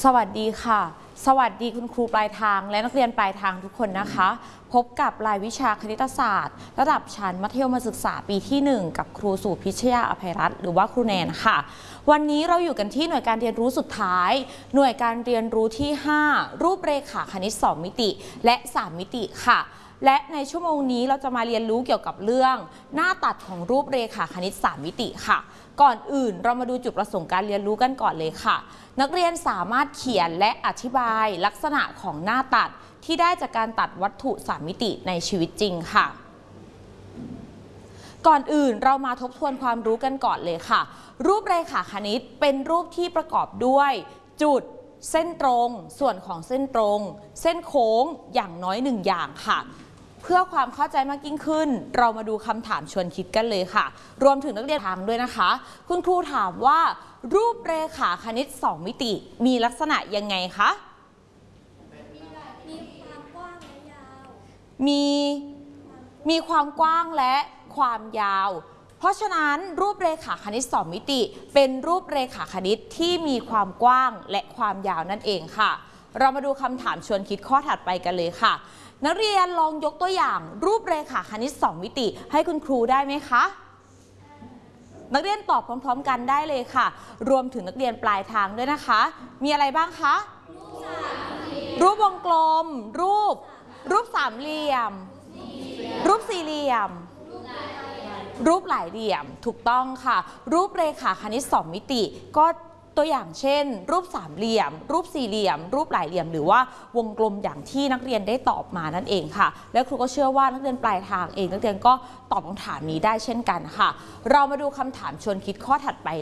สวัสดีค่ะสวัสดีคุณครูปลายทางและนักเรียนปลายทางทุกคนนะคะพบกับรายวิชาคณิตศาสตร์ระดับชั้นมัธยมศึกษาปีที่ 1กับครูสุพิชยาอภัยรัตน์หรือว่าครูแนนค่ะวันนี้เราอยู่กันที่หน่วยการเรียนรู้สุดท้ายหน่วยการเรียนรู้ที่ 5 รูปเรขาคณิต2มิติและ3มิติค่ะและในชั่วโมงนี้เราจะมาเรียนรู้เกี่ยวกับเรื่องหน้าตัดของรูปเรขาคณิต3มิติค่ะก่อนอื่นเรามาดูจุดประสงค์การเรียนรู้กันก่อนเลยค่ะนักเรียนสามารถเขียนและอธิบายลักษณะของหน้าตัดที่ได้จากการตัดวัตถุ3มิติในชีวิตจริงค่ะก่อนอื่นเรามาทบทวนความรู้กันก่อนเลยค่ะรูปเรขาคณิตเป็นรูปที่ประกอบด้วยจุดเส้นตรงส่วนของเส้นตรงเส้นโค้งอย่างน้อย1อย่างค่ะเพื่อความเข้าใจมากยิ่งขึ้นเรามาดูคำถามชวนคิดกันเลยค่ะรวมถึงนักเรียนทางด้วยนะคะคุณครูถามว่ารูปเรขาคณิต2มิติมีลักษณะยังไงคะมีความกว้างและความยาวเพราะฉะนั้นรูปเรขาคณิต2มิติเป็นรูปเรขาคณิตที่มีความกว้างและความยาวนั่นเองค่ะเรามาดูคำถามชวนคิดข้อถัดไปกันเลยค่ะนักเรียนลองยกตัวอย่างรูปเรขาคณิต2มิติให้คุณครูได้ไหมคะนักเรียนตอบพร้อมๆกันได้เลยค่ะรวมถึงนักเรียนปลายทางด้วยนะคะมีอะไรบ้างคะรูปวงกลมรูปสามเหลี่ยมรูปสี่เหลี่ยมรูปหลายเหลี่ยมถูกต้องค่ะรูปเรขาคณิต2มิติก็ตัวอย่างเช่นรูปสามเหลี่ยมรูปสี่เหลี่ยมรูปหลายเหลี่ยมหรือว่าวงกลมอย่างที่นักเรียนได้ตอบมานั่นเองค่ะและครูก็เชื่อว่านักเรียนปลายทางเองนักเรียนก็ตอบคำถามนี้ได้เช่นกันค่ะเรามาดูคำถามชวนคิดข้อถัดไป